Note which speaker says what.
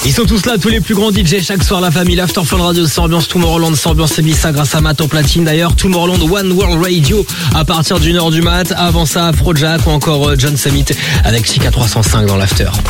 Speaker 1: Ils sont tous là, tous les plus grands DJ chaque soir, la famille. L'After Fun Radio, c'est ambiance Tomorrowland, c'est ambiance Ibiza grâce à Matt en platine. D'ailleurs, Tomorrowland One World Radio à partir d'1h du mat. Avant ça, Afrojack ou encore John Summit avec Chica 305 dans l'After.